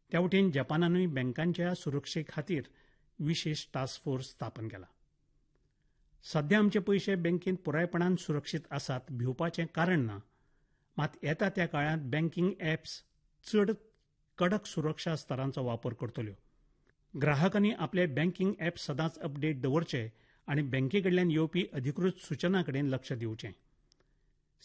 त्या वटेन जपानानूय बँकांच्या सुरक्षे खातीर विशेष टास्क फोर्स स्थापन केला. सध्या आमचे पयशे बँकेंत पुरायपणान सुरक्षीत आसात भिवपाचें कारण ना. मात येता त्या काळांत बँकिंग ॲप्स चड कडक सुरक्षा स्तरांचो वापर करतल्यो. ग्राहकांनी आपले बँकिंग ॲप सदांच अपडेट दवरचे आनी बँके कडल्यान येवपी अधिकृत सुचनां कडेन लक्ष दिवचें.